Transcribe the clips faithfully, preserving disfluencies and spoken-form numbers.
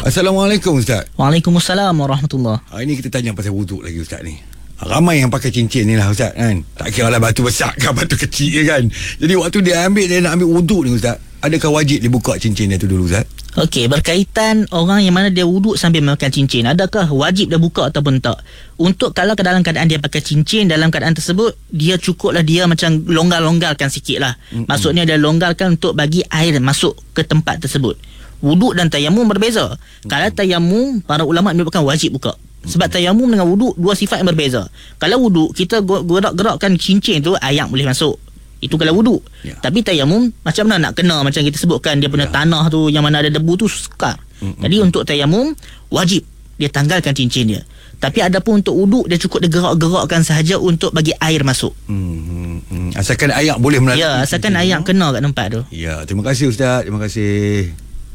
Assalamualaikum Ustaz. Waalaikumsalam warahmatullahi. Hari ni kita tanya pasal wuduk lagi Ustaz ni. Ramai yang pakai cincin ni lah Ustaz kan. Tak kira lah batu besar ke batu kecil kan. Jadi waktu dia ambil, dia nak ambil wuduk ni Ustaz, adakah wajib dia buka cincin dia tu dulu Ustaz? Okey, berkaitan orang yang mana dia wuduk sambil memakai cincin, adakah wajib dia buka ataupun tak? Untuk kalau ke dalam keadaan dia pakai cincin, dalam keadaan tersebut dia cukuplah dia macam longgar-longgarkan sikit lah. Mm-mm. Maksudnya dia longgarkan untuk bagi air masuk ke tempat tersebut. Wuduk dan tayamum berbeza. Mm-mm. Kalau tayamum, para ulama menyebutkan wajib buka. Sebab tayamum dengan wuduk dua sifat yang berbeza. Kalau wuduk kita gerak-gerakkan cincin tu, air boleh masuk. Itu kalau wuduk. Ya. Tapi tayamum macam mana nak kena, macam kita sebutkan dia punya ya. tanah tu yang mana ada debu tu sukar. Mm-mm. Jadi untuk tayamum wajib dia tanggalkan cincin dia. Tapi adapun untuk wuduk, dia cukup dia gerak-gerakkan sahaja untuk bagi air masuk. Hmm. Asalkan air boleh melalui. Ya, asalkan air kena kat tempat tu. Ya, terima kasih Ustaz. Terima kasih.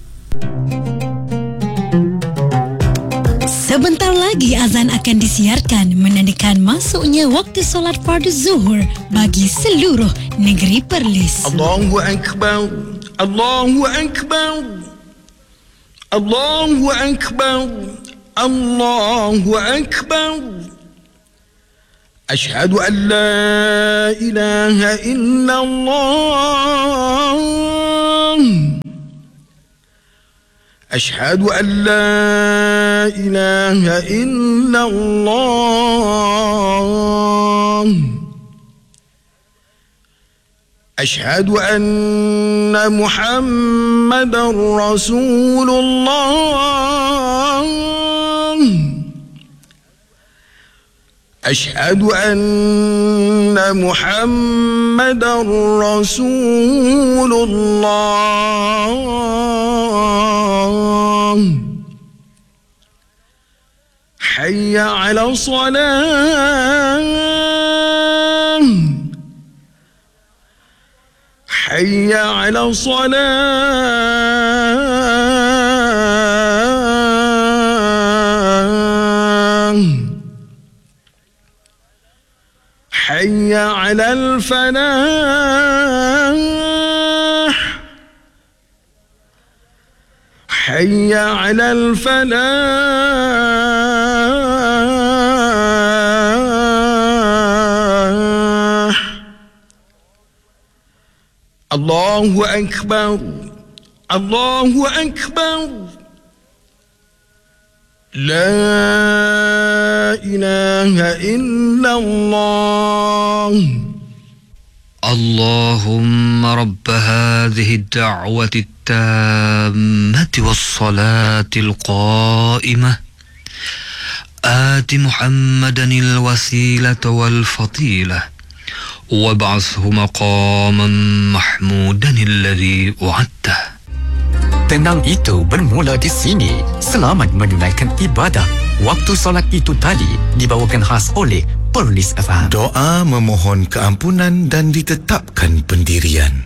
Sebentar lagi azan akan disiarkan menandakan masuknya waktu solat fardu zuhur bagi seluruh negeri Perlis. Allahu Akbar, Allahu Akbar, Allahu Akbar, Allahu Akbar. Ashhadu an la ilaha illallah. أشهد أن لا إله إلا الله. أشهد أن محمدا رسول الله. أشهد أن محمدا رسول الله. حي على الصلاة. حي على الصلاة. حي على الفلاح. حي على الفلاح. الله أكبر، الله أكبر. لا إله إلا الله. اللهم رب هذه الدعوة التامة والصلاة القائمة آت محمدا الوسيلة والفضيلة وابعثه مقاما محمودا الذي وعدته. Tenang itu bermula di sini. Selamat menunaikan ibadah. Waktu solat itu tadi dibawakan khas oleh Perlis F M. Doa memohon keampunan dan ditetapkan pendirian.